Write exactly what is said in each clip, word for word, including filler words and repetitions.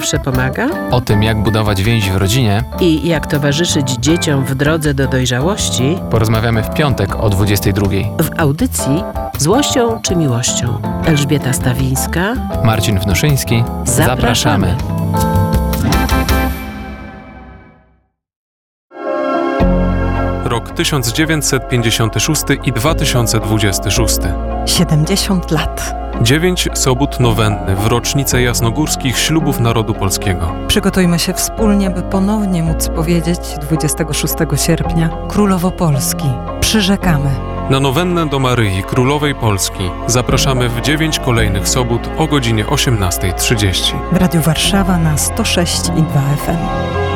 zawsze pomaga? O tym, jak budować więź w rodzinie I jak towarzyszyć dzieciom w drodze do dojrzałości, porozmawiamy w piątek o dwudziestej drugiej. w audycji Złością czy miłością. Elżbieta Stawińska. Marcin Wnuszyński. Zapraszamy. Rok tysiąc dziewięćset pięćdziesiąty szósty i dwa tysiące dwudziesty szósty. siedemdziesiąt lat. Dziewięć sobót nowenny w rocznicę jasnogórskich ślubów narodu polskiego. Przygotujmy się wspólnie, by ponownie móc powiedzieć dwudziestego szóstego sierpnia Królowo Polski. Przyrzekamy. Na nowennę do Maryi, Królowej Polski, zapraszamy w dziewięć kolejnych sobót o godzinie osiemnasta trzydzieści. W Radiu Warszawa na sto sześć i dwa F M.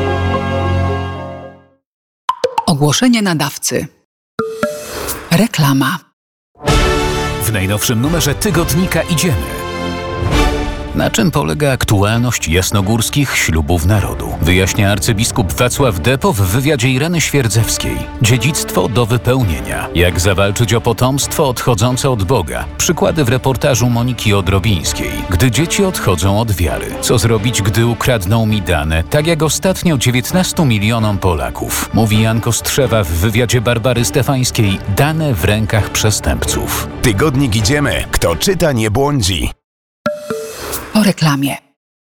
Ogłoszenie nadawcy. Reklama. W najnowszym numerze tygodnika Idziemy. Na czym polega aktualność jasnogórskich ślubów narodu? Wyjaśnia arcybiskup Wacław Depo w wywiadzie Ireny Świerdzewskiej. Dziedzictwo do wypełnienia. Jak zawalczyć o potomstwo odchodzące od Boga? Przykłady w reportażu Moniki Odrobińskiej. Gdy dzieci odchodzą od wiary. Co zrobić, gdy ukradną mi dane? Tak jak ostatnio dziewiętnastu milionom Polaków. Mówi Jan Kostrzewa w wywiadzie Barbary Stefańskiej. Dane w rękach przestępców. Tygodnik Idziemy. Kto czyta, nie błądzi. Po reklamie.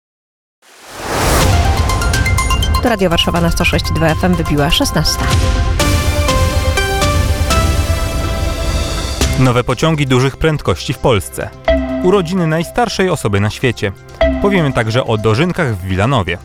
To Radio Warszawa na sto sześć i dwa F M wybiła szesnasta. Nowe pociągi dużych prędkości w Polsce. Urodziny najstarszej osoby na świecie. Powiemy także o dożynkach w Wilanowie.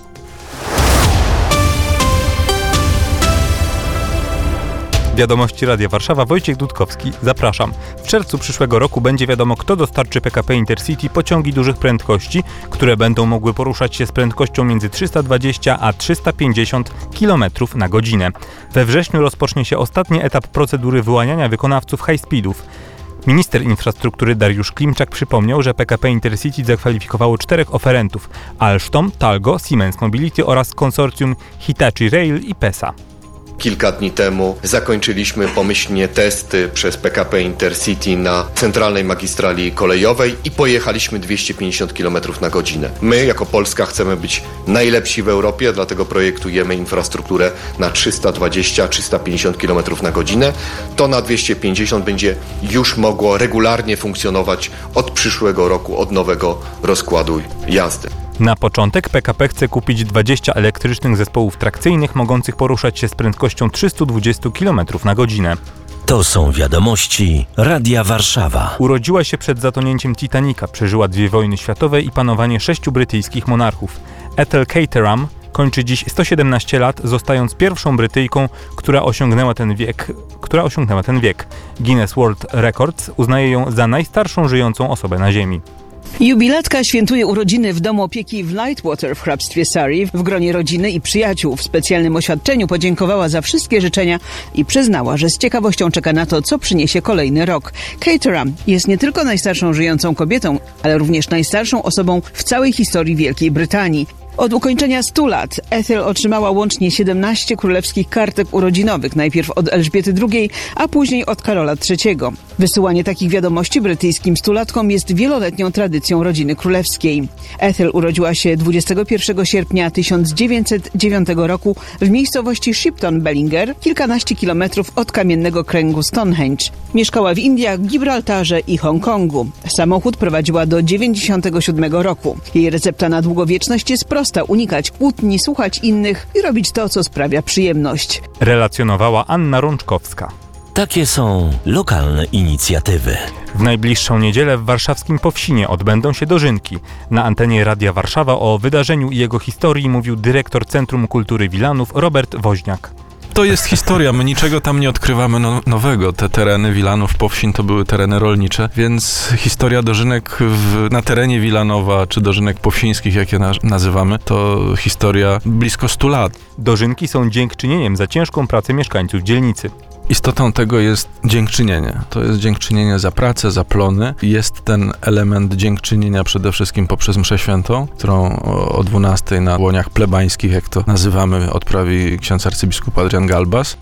Wiadomości Radia Warszawa, Wojciech Dudkowski. Zapraszam. W czerwcu przyszłego roku będzie wiadomo, kto dostarczy P K P Intercity pociągi dużych prędkości, które będą mogły poruszać się z prędkością między trzysta dwadzieścia a trzysta pięćdziesiąt kilometrów na godzinę. We wrześniu rozpocznie się ostatni etap procedury wyłaniania wykonawców high-speedów. Minister infrastruktury Dariusz Klimczak przypomniał, że P K P Intercity zakwalifikowało czterech oferentów: Alstom, Talgo, Siemens Mobility oraz konsorcjum Hitachi Rail i Pesa. Kilka dni temu zakończyliśmy pomyślnie testy przez P K P Intercity na centralnej magistrali kolejowej i pojechaliśmy dwieście pięćdziesiąt kilometrów na godzinę. My jako Polska chcemy być najlepsi w Europie, dlatego projektujemy infrastrukturę na trzysta dwadzieścia do trzystu pięćdziesięciu kilometrów na godzinę. To na dwieście pięćdziesiąt będzie już mogło regularnie funkcjonować od przyszłego roku, od nowego rozkładu jazdy. Na początek P K P chce kupić dwadzieścia elektrycznych zespołów trakcyjnych mogących poruszać się z prędkością trzysta dwadzieścia kilometrów na godzinę. To są wiadomości Radia Warszawa. Urodziła się przed zatonięciem Titanica, przeżyła dwie wojny światowe i panowanie sześciu brytyjskich monarchów. Ethel Caterham kończy dziś sto siedemnaście lat, zostając pierwszą Brytyjką, która osiągnęła ten wiek, która osiągnęła ten wiek. Guinness World Records uznaje ją za najstarszą żyjącą osobę na Ziemi. Jubilatka świętuje urodziny w domu opieki w Lightwater w hrabstwie Surrey w gronie rodziny i przyjaciół. W specjalnym oświadczeniu podziękowała za wszystkie życzenia i przyznała, że z ciekawością czeka na to, co przyniesie kolejny rok. Caterham jest nie tylko najstarszą żyjącą kobietą, ale również najstarszą osobą w całej historii Wielkiej Brytanii. Od ukończenia stu lat Ethel otrzymała łącznie siedemnaście królewskich kartek urodzinowych, najpierw od Elżbiety drugiej, a później od Karola trzeciego. Wysyłanie takich wiadomości brytyjskim stulatkom jest wieloletnią tradycją rodziny królewskiej. Ethel urodziła się dwudziestego pierwszego sierpnia tysiąc dziewięćset dziewiątego roku w miejscowości Shipton Bellinger, kilkanaście kilometrów od kamiennego kręgu Stonehenge. Mieszkała w Indiach, Gibraltarze i Hongkongu. Samochód prowadziła do dziewięćdziesiątego siódmego roku. Jej recepta na długowieczność jest prosta: unikać kłótni, słuchać innych i robić to, co sprawia przyjemność. Relacjonowała Anna Rączkowska. Takie są lokalne inicjatywy. W najbliższą niedzielę w warszawskim Powsinie odbędą się dożynki. Na antenie Radia Warszawa o wydarzeniu i jego historii mówił dyrektor Centrum Kultury Wilanów Robert Woźniak. To jest historia, my niczego tam nie odkrywamy no, nowego. Te tereny Wilanów, Powsin to były tereny rolnicze, więc historia dożynek w, na terenie Wilanowa, czy dożynek powsińskich, jak je na, nazywamy, to historia blisko stu lat. Dożynki są dziękczynieniem za ciężką pracę mieszkańców dzielnicy. Istotą tego jest dziękczynienie. To jest dziękczynienie za pracę, za plony. Jest ten element dziękczynienia przede wszystkim poprzez mszę świętą, którą o dwunastej na łoniach plebańskich, jak to nazywamy, odprawi ksiądz arcybiskup Adrian Galbas.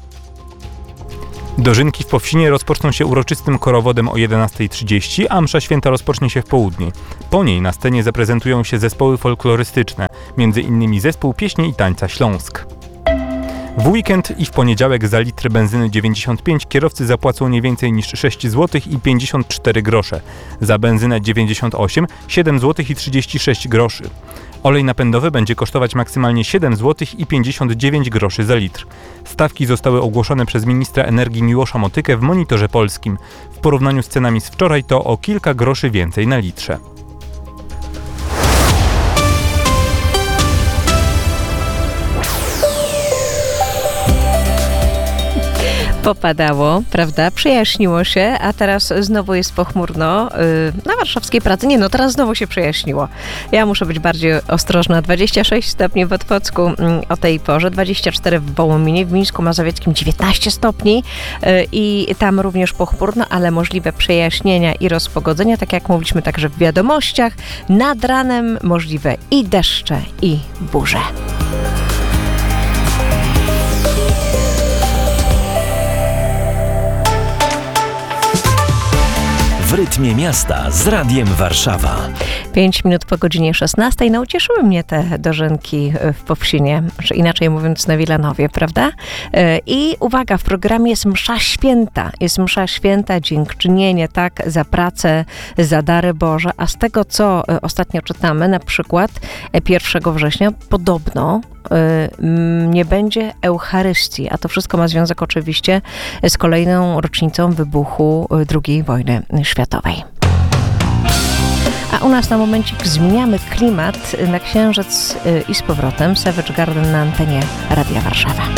Dożynki w Powsinie rozpoczną się uroczystym korowodem o jedenasta trzydzieści, a msza święta rozpocznie się w południe. Po niej na scenie zaprezentują się zespoły folklorystyczne, między innymi zespół pieśni i tańca Śląsk. W weekend i w poniedziałek za litr benzyny dziewięćdziesiąt pięć kierowcy zapłacą nie więcej niż sześć złotych i pięćdziesiąt cztery grosze. Za benzynę dziewięćdziesiąt osiem – siedem złotych i trzydzieści sześć groszy. Olej napędowy będzie kosztować maksymalnie siedem złotych i pięćdziesiąt dziewięć groszy za litr. Stawki zostały ogłoszone przez ministra energii Miłosza Motykę w Monitorze Polskim. W porównaniu z cenami z wczoraj to o kilka groszy więcej na litrze. Popadało, prawda? Przejaśniło się, a teraz znowu jest pochmurno. Yy, na warszawskiej Pracy, nie no, teraz znowu się przejaśniło. Ja muszę być bardziej ostrożna. dwadzieścia sześć stopni w Otwocku yy, o tej porze, dwadzieścia cztery w Wołominie, w Mińsku Mazowieckim dziewiętnaście stopni yy, i tam również pochmurno, ale możliwe przejaśnienia i rozpogodzenia, tak jak mówiliśmy także w wiadomościach. Nad ranem możliwe i deszcze, i burze. W rytmie miasta z Radiem Warszawa. Pięć minut po godzinie szesnastej. No ucieszyły mnie te dożynki w Powsinie, czy inaczej mówiąc na Wilanowie, prawda? I uwaga, w programie jest msza święta. Jest msza święta, dziękczynienie, tak, za pracę, za dary Boże. A z tego, co ostatnio czytamy, na przykład pierwszego września, podobno nie będzie Eucharystii, a to wszystko ma związek oczywiście z kolejną rocznicą wybuchu drugiej wojny światowej. A u nas na momencik zmieniamy klimat na Księżyc i z powrotem. Savage Garden na antenie Radia Warszawa.